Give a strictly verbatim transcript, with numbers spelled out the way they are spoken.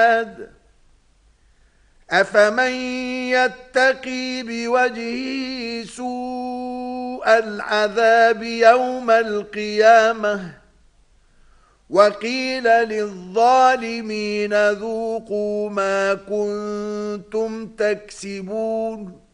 أفمن يتقي بوجهه سوء العذاب يوم القيامة وقيل للظالمين ذوقوا ما كنتم تكسبون